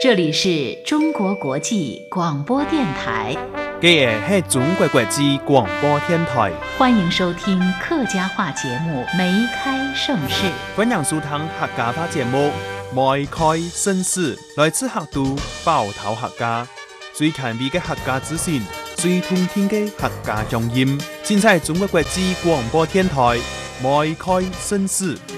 这里是中国国际广播电台。 这是中国国际广播电台， 欢迎收听客家话节目《梅开盛世》。 欢迎收听客家话节目《梅开盛世》，来自客都包头客家，最前卫的客家资讯，最通天的客家乡音。现在中国国际广播电台《梅开盛世》。